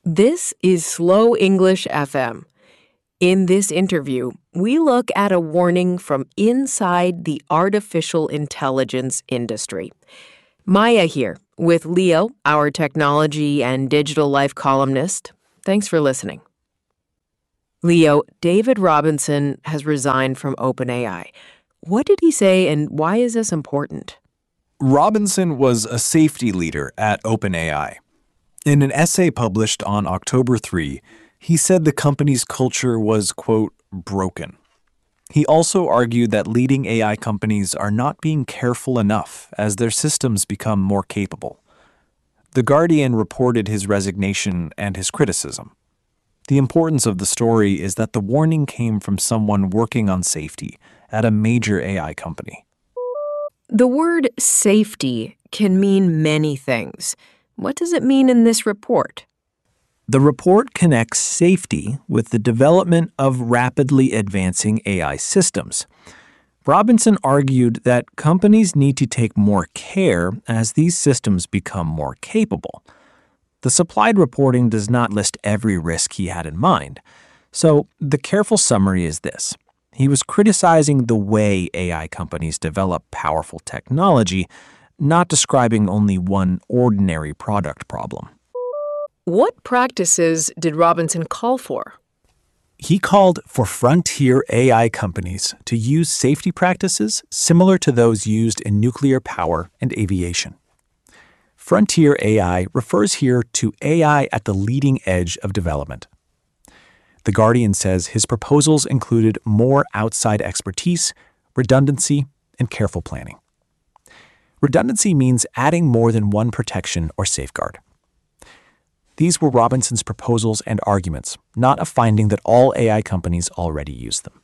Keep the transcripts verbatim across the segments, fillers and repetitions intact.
This is Slow English F M. In this interview, we look at a warning from inside the artificial intelligence industry. Maya here with Leo, our technology and digital life columnist. Thanks for listening. Leo, David Robinson has resigned from OpenAI. What did he say and why is this important? Robinson was a safety leader at OpenAI. In an essay published on October third, he said the company's culture was, quote, broken. He also argued that leading A I companies are not being careful enough as their systems become more capable. The Guardian reported his resignation and his criticism. The importance of the story is that the warning came from someone working on safety at a major A I company. The word safety can mean many things. What does it mean in this report? The report connects safety with the development of rapidly advancing A I systems. Robinson argued that companies need to take more care as these systems become more capable. The supplied reporting does not list every risk he had in mind. So the careful summary is this. He was criticizing the way A I companies develop powerful technology, not describing only one ordinary product problem. What practices did Robinson call for? He called for frontier A I companies to use safety practices similar to those used in nuclear power and aviation. Frontier A I refers here to A I at the leading edge of development. The Guardian says his proposals included more outside expertise, redundancy, and careful planning. Redundancy means adding more than one protection or safeguard. These were Robinson's proposals and arguments, not a finding that all A I companies already use them.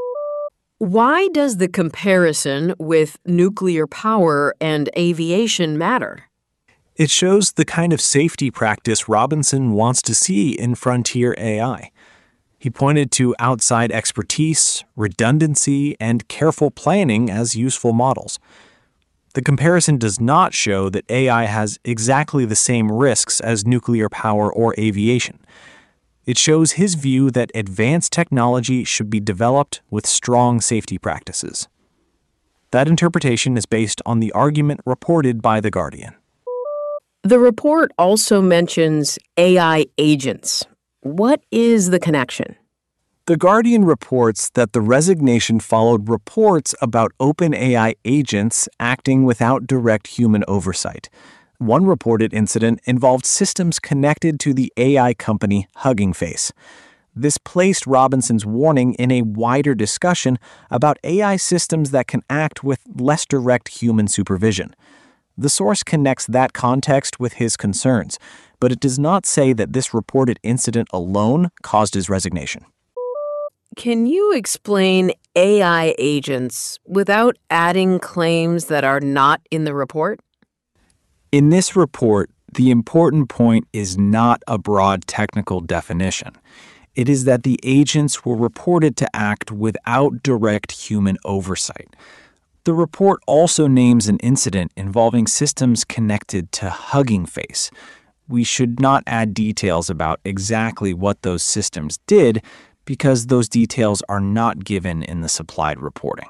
Why does the comparison with nuclear power and aviation matter? It shows the kind of safety practice Robinson wants to see in frontier A I. He pointed to outside expertise, redundancy, and careful planning as useful models. The comparison does not show that A I has exactly the same risks as nuclear power or aviation. It shows his view that advanced technology should be developed with strong safety practices. That interpretation is based on the argument reported by The Guardian. The report also mentions A I agents. What is the connection? The Guardian reports that the resignation followed reports about OpenAI agents acting without direct human oversight. One reported incident involved systems connected to the A I company Hugging Face. This placed Robinson's warning in a wider discussion about A I systems that can act with less direct human supervision. The source connects that context with his concerns, but it does not say that this reported incident alone caused his resignation. Can you explain A I agents without adding claims that are not in the report? In this report, the important point is not a broad technical definition. It is that the agents were reported to act without direct human oversight. The report also names an incident involving systems connected to Hugging Face. We should not add details about exactly what those systems did, because those details are not given in the supplied reporting.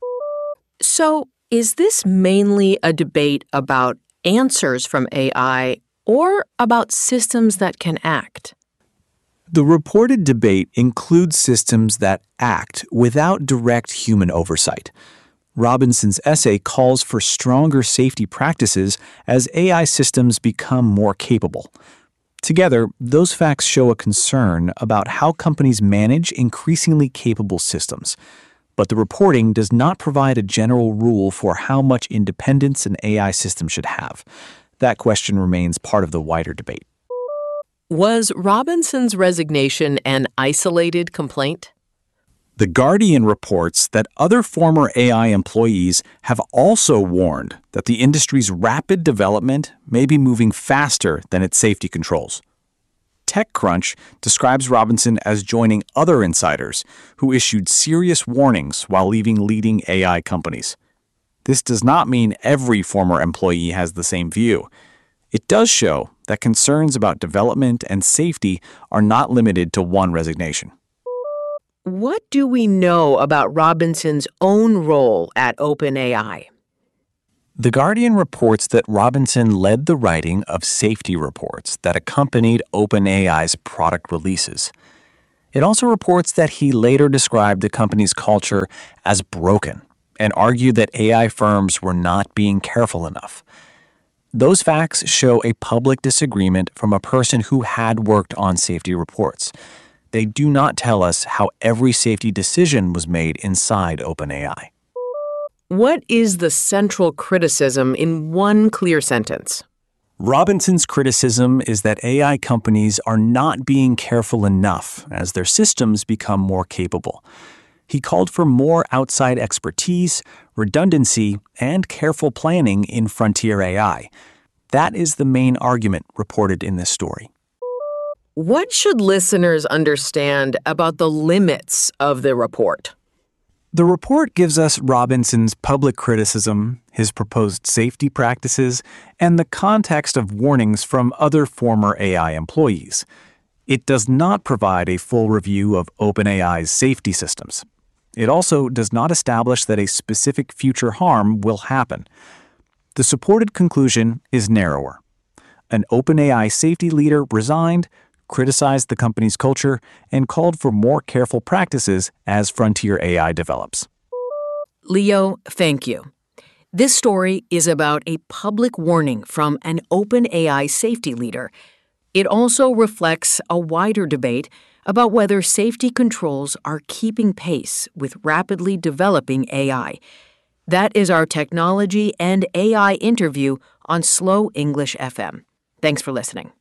So, is this mainly a debate about answers from A I or about systems that can act? The reported debate includes systems that act without direct human oversight. Robinson's essay calls for stronger safety practices as A I systems become more capable. Together, those facts show a concern about how companies manage increasingly capable systems. But the reporting does not provide a general rule for how much independence an A I system should have. That question remains part of the wider debate. Was Robinson's resignation an isolated complaint? The Guardian reports that other former A I employees have also warned that the industry's rapid development may be moving faster than its safety controls. TechCrunch describes Robinson as joining other insiders who issued serious warnings while leaving leading A I companies. This does not mean every former employee has the same view. It does show that concerns about development and safety are not limited to one resignation. What do we know about Robinson's own role at OpenAI? The Guardian reports that Robinson led the writing of safety reports that accompanied OpenAI's product releases. It also reports that he later described the company's culture as broken and argued that A I firms were not being careful enough. Those facts show a public disagreement from a person who had worked on safety reports. They do not tell us how every safety decision was made inside OpenAI. What is the central criticism in one clear sentence? Robinson's criticism is that A I companies are not being careful enough as their systems become more capable. He called for more outside expertise, redundancy, and careful planning in frontier A I. That is the main argument reported in this story. What should listeners understand about the limits of the report? The report gives us Robinson's public criticism, his proposed safety practices, and the context of warnings from other former A I employees. It does not provide a full review of OpenAI's safety systems. It also does not establish that a specific future harm will happen. The supported conclusion is narrower. An OpenAI safety leader resigned, criticized the company's culture, and called for more careful practices as frontier A I develops. Leo, thank you. This story is about a public warning from an OpenAI safety leader. It also reflects a wider debate about whether safety controls are keeping pace with rapidly developing A I. That is our technology and A I interview on Slow English F M. Thanks for listening.